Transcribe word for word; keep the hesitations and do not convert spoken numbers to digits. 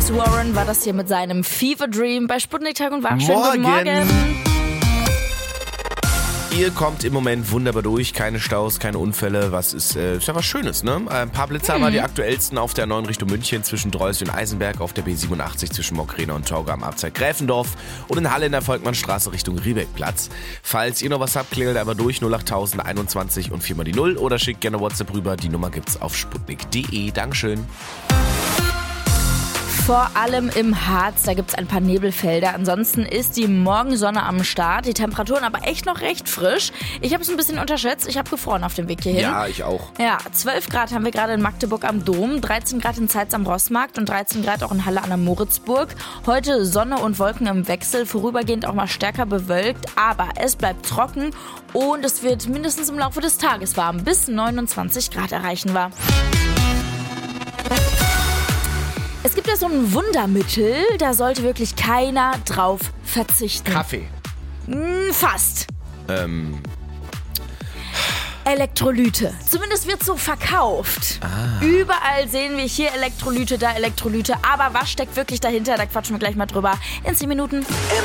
Alex Warren war das hier mit seinem Fever Dream bei Sputnik Tag und Wach. Schönen guten Morgen. Morgen. Ihr kommt im Moment wunderbar durch, keine Staus, keine Unfälle, was ist, äh, ist ja was Schönes, ne? Ein paar Blitzer haben wir, die aktuellsten auf der neun Richtung München zwischen Dreuß und Eisenberg, auf der B siebenundachtzig zwischen Mockrena und Tauga am Abzeit Gräfendorf und in Halle in der Volkmannstraße Richtung Riebeckplatz. Falls ihr noch was habt, klingelt aber durch null acht null null einundzwanzig und vier mal die null oder schickt gerne WhatsApp rüber, die Nummer gibt's auf sputnik punkt de. Dankeschön. Vor allem im Harz, da gibt es ein paar Nebelfelder. Ansonsten ist die Morgensonne am Start. Die Temperaturen aber echt noch recht frisch. Ich habe es ein bisschen unterschätzt. Ich habe gefroren auf dem Weg hierhin. Ja, ich auch. Ja, zwölf Grad haben wir gerade in Magdeburg am Dom, dreizehn Grad in Zeitz am Rossmarkt und dreizehn Grad auch in Halle an der Moritzburg. Heute Sonne und Wolken im Wechsel, vorübergehend auch mal stärker bewölkt. Aber es bleibt trocken und es wird mindestens im Laufe des Tages warm. Bis neunundzwanzig Grad erreichen wir. Es gibt ja so ein Wundermittel, da sollte wirklich keiner drauf verzichten. Kaffee. Hm, fast. Ähm. Elektrolyte. Zumindest wird so verkauft. Ah. Überall sehen wir hier Elektrolyte, da Elektrolyte. Aber was steckt wirklich dahinter? Da quatschen wir gleich mal drüber in zehn Minuten.